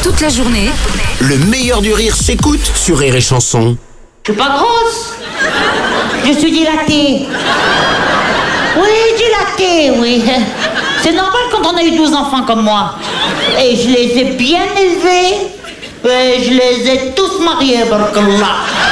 Toute la journée, Le meilleur du rire s'écoute sur Rire et Chanson. Je suis pas grosse. Je suis dilatée. Oui, dilatée, oui. C'est normal quand on a eu 12 enfants comme moi. Et je les ai bien élevés. Et je les ai tous mariés, barakallah.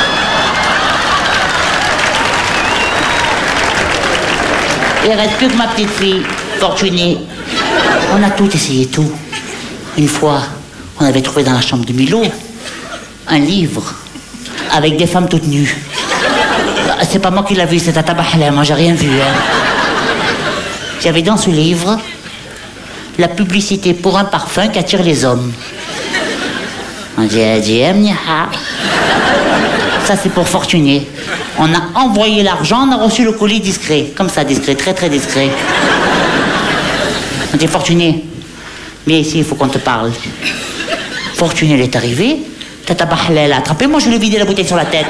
Il reste plus que ma petite fille, Fortunée. On a tout essayé, tout. Une fois, on avait trouvé dans la chambre de Milo un livre avec des femmes toutes nues. C'est pas moi qui l'ai vu, c'est Tata Bahala, moi j'ai rien vu. Il y avait dans ce livre la publicité pour un parfum qui attire les hommes. On dit, ça c'est pour Fortuné. On a envoyé l'argent, on a reçu le colis discret. Comme ça, discret, très très discret. On dit, Fortuné, viens ici, il faut qu'on te parle. Fortuné, elle est arrivée. Tata Bahala, elle a attrapé, moi je lui ai vidé la bouteille sur la tête.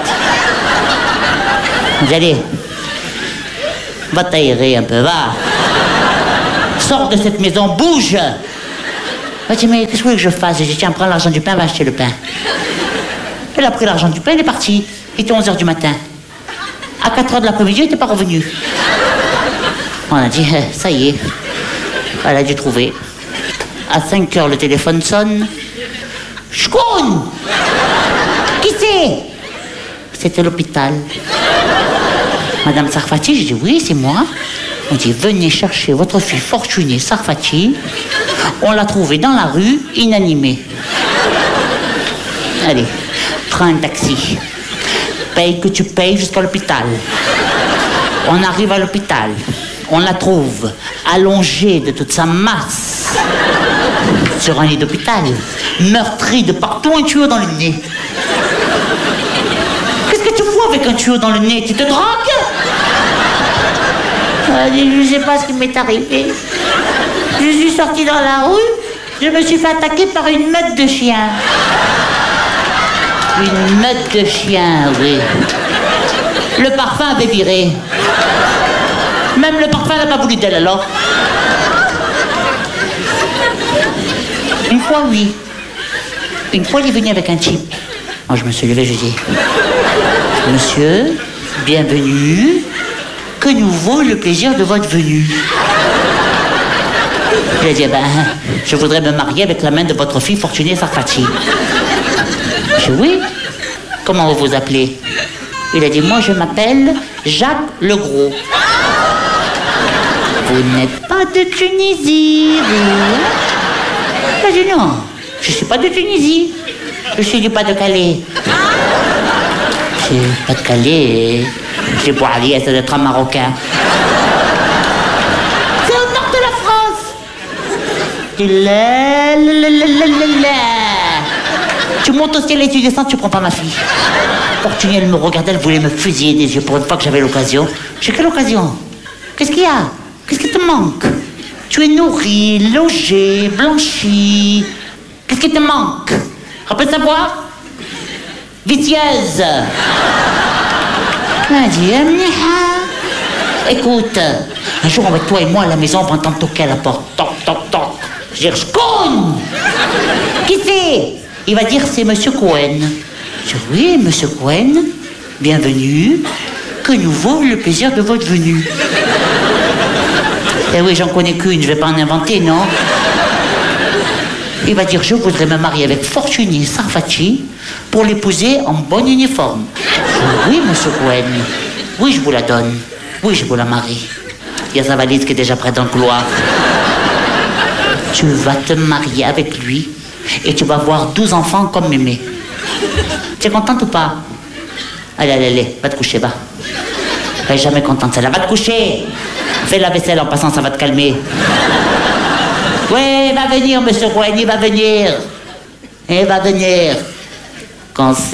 On dit, allez, va t'aérer un peu, va. Sors de cette maison, bouge. Elle dit, mais qu'est-ce que vous voulez que je fasse? J'ai dit, tiens, prends l'argent du pain, va acheter le pain. Elle a pris l'argent du pain, elle est partie. Il était 11h du matin. À 4h de l'après-midi, elle n'était pas revenue. On a dit, ça y est. Elle a dû trouver. À 5h, le téléphone sonne. Shkoun! Qui c'est? C'était l'hôpital. Madame Sarfati, j'ai dit, oui, c'est moi. On dit, venez chercher votre fille Fortunée Sarfati. On l'a trouvée dans la rue, inanimée. Allez, prends un taxi. Paye que tu payes jusqu'à l'hôpital. On arrive à l'hôpital. On la trouve allongée de toute sa masse sur un lit d'hôpital, meurtrie de partout, un tuyau dans le nez. Qu'est-ce que tu fous avec un tuyau dans le nez? Tu te drogues? Je sais pas ce qui m'est arrivé. Je suis sortie dans la rue, je me suis fait attaquer par une meute de chiens. Une meute de chiens, oui. Le parfum avait viré. Même le parfum n'a pas voulu d'elle alors. Une fois, oui. Une fois, il est venu avec un type. Moi, je me suis levé, je dis, monsieur, bienvenue. Que nous vaut le plaisir de votre venue? Il a dit, ben, je voudrais me marier avec la main de votre fille Fortunée Sarfati. Je dis, oui. Comment vous vous appelez? Il a dit, moi, je m'appelle Jacques Legros. Vous n'êtes pas de Tunisie, vous? Il a dit, non, je ne suis pas de Tunisie. Je suis du Pas-de-Calais. Je suis Pas-de-Calais. J'ai pour Ali, ça doit être un Marocain. C'est au nord de la France. Tu montes au ciel et tu descends, tu prends pas ma fille. Fortuné, elle me regardait, elle voulait me fusiller des yeux pour une fois que j'avais l'occasion. J'ai quelle occasion? Qu'est-ce qu'il y a? Qu'est-ce qui te manque? Tu es nourri, logé, blanchi. Qu'est-ce qui te manque? Rappelle savoir? Vitieuse. Écoute, un jour avec toi et moi à la maison, on va entendre toquer à la porte. Toc, toc, toc. Je vais dire, Shkoun! Qui c'est? Il va dire, c'est Monsieur Cohen. Je dis, oui, Monsieur Cohen, bienvenue. Que nous vaut le plaisir de votre venue? Eh oui, j'en connais qu'une, je vais pas en inventer, non? Il va dire, je voudrais me marier avec Fortuné Sarfati pour l'épouser en bon uniforme. Oui, Monsieur Cohen. Oui, je vous la donne. Oui, je vous la marie. Il y a sa valise qui est déjà prête dans le couloir. Tu vas te marier avec lui et tu vas avoir 12 enfants comme mémé. Tu es contente ou pas? Allez, allez, allez, va te coucher, va. Elle est jamais contente, celle-là. Va te coucher. Fais la vaisselle en passant, ça va te calmer. Oui, il va venir, Monsieur Cohen, il va venir. Il va venir. Quand